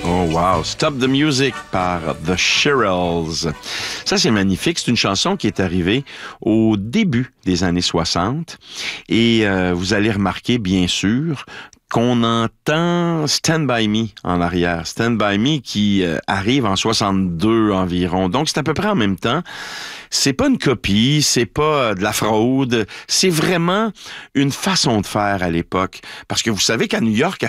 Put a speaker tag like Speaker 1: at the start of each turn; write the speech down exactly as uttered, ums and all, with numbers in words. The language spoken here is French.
Speaker 1: Oh wow, Stop the Music par The Shirelles. Ça, c'est magnifique. C'est une chanson qui est arrivée au début des années soixante. Et euh, vous allez remarquer, bien sûr, qu'on entend Stand By Me en arrière. Stand By Me qui euh, arrive en soixante-deux environ. Donc, c'est à peu près en même temps. C'est pas une copie, c'est pas de la fraude. C'est vraiment une façon de faire à l'époque. Parce que vous savez qu'à New York, à